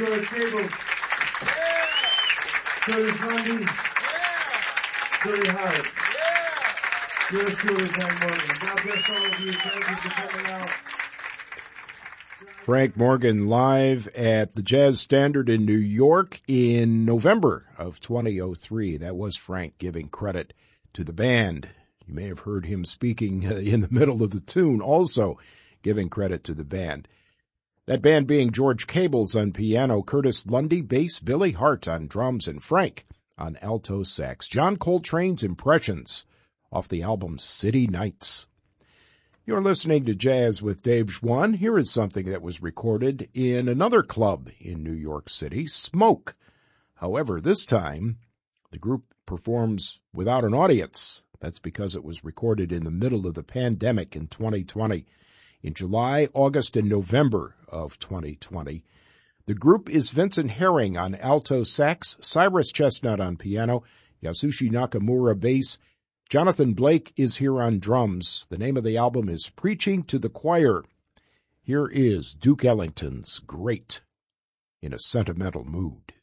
George Cable. Curtis Lundy. Billy Hart. Yours truly, Frank Morgan. God bless all of you. Thank you for coming out. Frank Morgan live at the Jazz Standard in New York in November of 2003. That was Frank giving credit to the band. You may have heard him speaking in the middle of the tune, also giving credit to the band. That band being George Cables on piano, Curtis Lundy bass, Billy Hart on drums, and Frank on alto sax. John Coltrane's Impressions off the album City Nights. You're listening to Jazz with Dave Schwann. Here is something that was recorded in another club in New York City, Smoke. However, this time, the group performs without an audience. That's because it was recorded in the middle of the pandemic in 2020. In July, August, and November of 2020. The group is Vincent Herring on alto sax, Cyrus Chestnut on piano, Yasushi Nakamura bass. Jonathan Blake is here on drums. The name of the album is Preaching to the Choir. Here is Duke Ellington's Great in a Sentimental Mood.